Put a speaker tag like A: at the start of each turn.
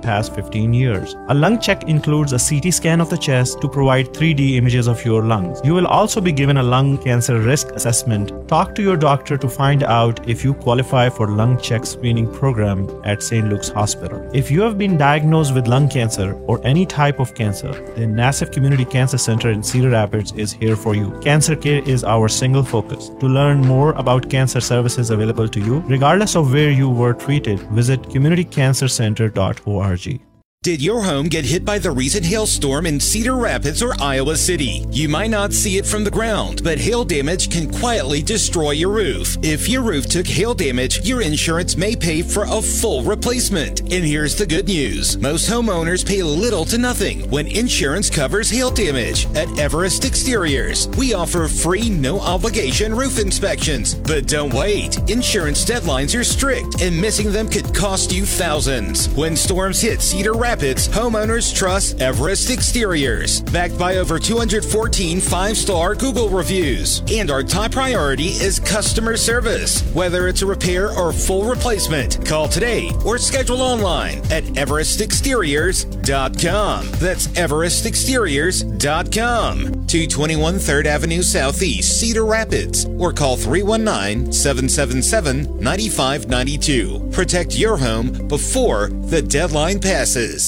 A: past 15 years. A lung check includes a CT scan of the chest to provide 3D images of your lungs. You will also be given a lung cancer risk assessment. Talk to your doctor to find out if you qualify for lung check screening program at St. Luke's Hospital. If you have been diagnosed with lung cancer or any type of cancer, the Nassif Community Cancer Center in Cedar Rapids is here for you. Cancer care is our single focus. To learn more about cancer services available to you, regardless of where you were treated, visit communitycancercenter.org.
B: Did your home get hit by the recent hailstorm in Cedar Rapids or Iowa City? You might not see it from the ground, but hail damage can quietly destroy your roof. If your roof took hail damage, your insurance may pay for a full replacement. And here's the good news. Most homeowners pay little to nothing when insurance covers hail damage. At Everest Exteriors, we offer free, no-obligation roof inspections. But don't wait. Insurance deadlines are strict, and missing them could cost you thousands. When storms hit Cedar Rapids, homeowners trust Everest Exteriors, backed by over 214 5-star Google reviews. And our top priority is customer service. Whether it's a repair or full replacement, call today or schedule online at everestexteriors.com. That's everestexteriors.com. 221 3rd Avenue Southeast, Cedar Rapids, or call 319-777-9592. Protect your home before the deadline passes.